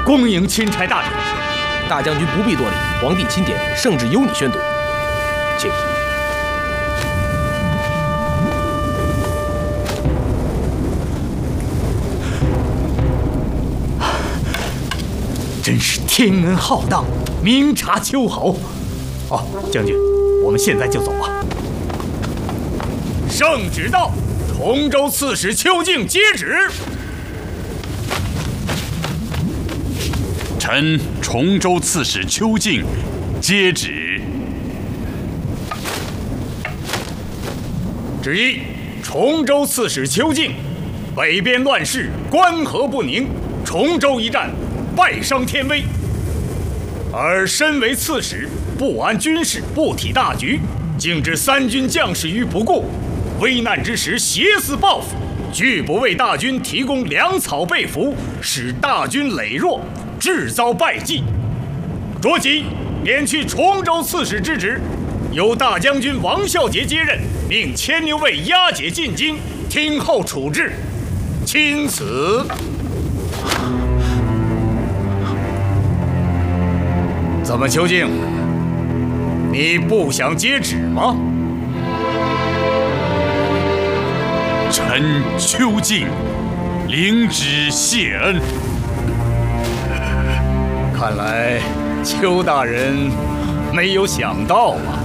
恭迎钦差大人。 大将军不必多礼，皇帝钦点，圣旨由你宣读，请。 真是天恩浩荡，明察秋毫。哦，将军，我们现在就走啊。圣旨到，崇州刺史邱敬接旨。 臣崇州刺史邱敬接旨。 旨意：崇州刺史邱敬，北边乱世，关河不宁，崇州一战，败伤天威。而身为刺史，不安军事，不体大局，竟置三军将士于不顾，危难之时挟私报复，拒不为大军提供粮草被服，使大军羸弱，致遭败绩。着即免去崇州刺史之职，由大将军王孝杰接任，命牵牛卫押解进京，听候处置。钦此。怎么，邱敬，你不想接旨吗？ 臣邱敬领旨谢恩。 看来邱大人没有想到啊。